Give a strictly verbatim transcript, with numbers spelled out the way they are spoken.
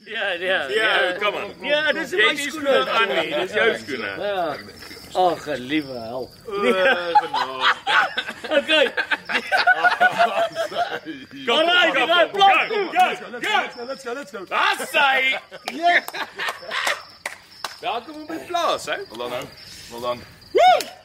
Ja, ja. Ja, kom maar. Ja, dat is Jy my het die skoene skoene. aan nie, dis jou skoene. Ja. Ag, liewe hel. Genade. Okay. Kom, Alright, kom, alright, kom, blok. go, go, go. Let's go, let's go. Daar sy. Yes. Welkom op die plaas, hè? Wel dan nou. Wel dan. Woo!